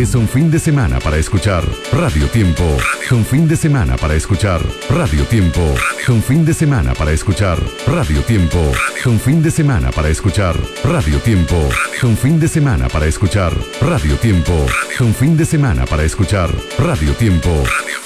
Es un fin de semana para escuchar Radio Tiempo. Un fin de semana para escuchar Radio Tiempo. Un fin de semana para escuchar Radio Tiempo. Un fin de semana para escuchar Radio Tiempo. Un fin de semana para escuchar Radio Tiempo. Un fin de semana para escuchar Radio Tiempo.